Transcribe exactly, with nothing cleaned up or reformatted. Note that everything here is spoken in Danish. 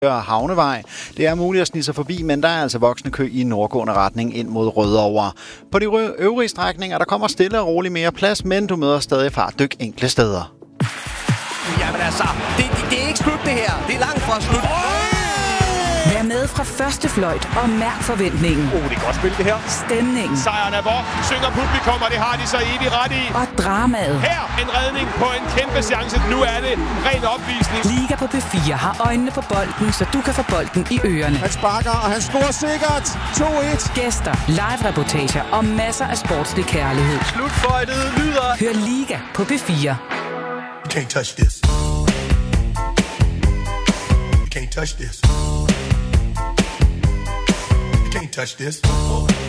Havnevej. Det er muligt at snige sig forbi, men der er altså voksende kø i nordgående retning ind mod Rødovre. På de øvrige strækninger, der kommer stille og roligt mere plads, men du møder stadig fartdyk enkelte steder. Jamen altså, det, det, det er ikke slut det her. Det er langt fra slut. Vær med fra første fløjt og mærk forventningen. Oh, det er godt spil det her. Stemningen. Sejren er vor, synger publikum, og det har de så evigt ret i. Og dramaet. Her en redning på en kæmpe chance. Nu er det ren opvisning. Liga på P fire har øjnene på bolden, så du kan få bolden i ørerne. Han sparker, og han scorer sikkert. to et. Gæster, live-reportager og masser af sportslig kærlighed. Slutfløjtet lyder. Hør Liga på P fire. You can't touch this. You can't touch this. You can't touch this.